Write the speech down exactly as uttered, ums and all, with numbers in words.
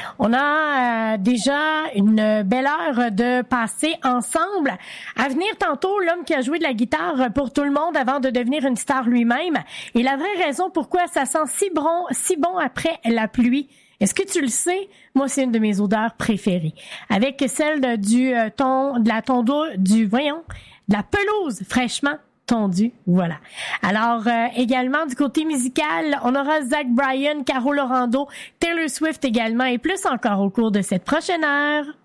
On a euh, déjà une belle heure de passer ensemble. À venir tantôt, l'homme qui a joué de la guitare pour tout le monde avant de devenir une star lui-même. Et la vraie raison pourquoi ça sent si bon, si bon après la pluie. Est-ce que tu le sais? Moi, c'est une de mes odeurs préférées. Avec celle du euh, ton, de la tondeau, du, voyons, de la pelouse fraîchement tondue. Voilà. Alors, euh, également, du côté musical, on aura Zach Bryan, Caro Lorando, Taylor Swift également et plus encore au cours de cette prochaine heure.